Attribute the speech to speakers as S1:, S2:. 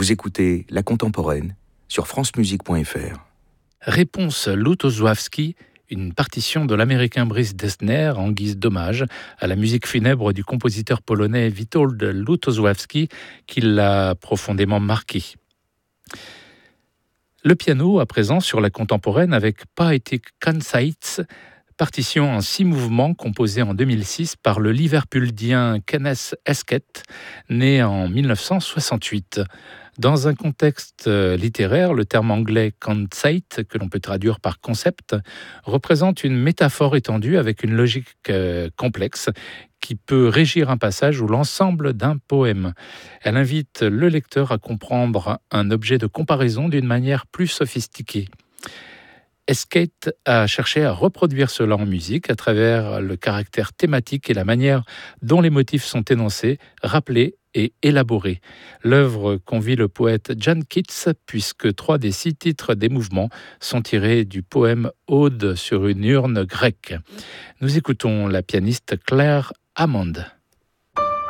S1: Vous écoutez La Contemporaine sur francemusique.fr.
S2: Réponse Lutosławski, une partition de l'américain Brice Dessner en guise d'hommage à la musique funèbre du compositeur polonais Witold Lutosławski qui l'a profondément marqué. Le piano à présent sur La Contemporaine avec Poetic Concerts, partition en 6 mouvements composée en 2006 par le liverpuldien Kenneth Esket, né en 1968. Dans un contexte littéraire, le terme anglais conceit, que l'on peut traduire par concept, représente une métaphore étendue avec une logique complexe qui peut régir un passage ou l'ensemble d'un poème. Elle invite le lecteur à comprendre un objet de comparaison d'une manière plus sophistiquée. Esket a cherché à reproduire cela en musique à travers le caractère thématique et la manière dont les motifs sont énoncés, rappelés et élaborés. L'œuvre convie le poète Jan Keats, puisque 3 des 6 titres des mouvements sont tirés du poème Aude sur une urne grecque. Nous écoutons la pianiste Claire Hammond.